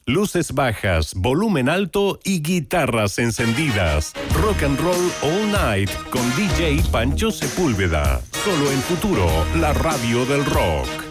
luces bajas, volumen alto y guitarras encendidas. Rock and Roll All Night con DJ Pancho Sepúlveda. Solo en Futuro, la radio del rock.